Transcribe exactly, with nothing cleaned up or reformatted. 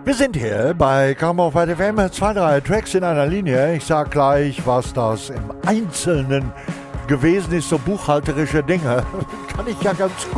Wir sind hier bei Come Auf F M, zwei, drei Tracks in einer Linie. Ich sag gleich, was das im Einzelnen gewesen ist, so buchhalterische Dinge. Kann ich ja ganz gut.